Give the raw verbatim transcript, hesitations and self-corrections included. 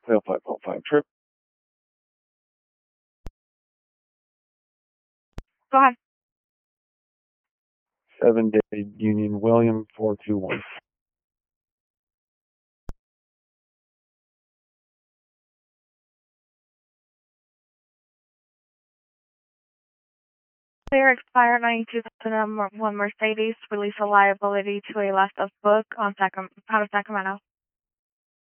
Fail five oh five trip. Go ahead. Seven Day Union William four two one. Clear expired ninety-two thousand one Mercedes, release of liability to a last of book on Sacram- out of Sacramento.